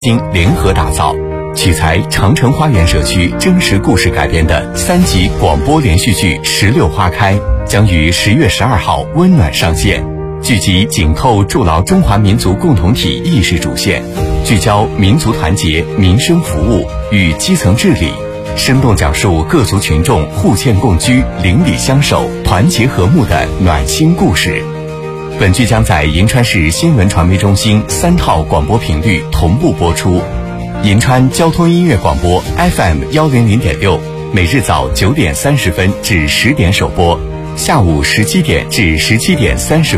经联合打造，取材长城花园社区真实故事改编的3集广播连续剧《石榴花开》将于10月12号温暖上线。剧集紧扣筑牢中华民族共同体意识主线，聚焦民族团结、民生服务与基层治理，生动讲述各族群众互鉴共居、邻里相守、团结和睦的暖心故事。本剧将在银川市新闻传媒中心3套广播频率同步播出。银川交通音乐广播 FM100.6，每日早9点30分至10点首播，下午17点至17点30分。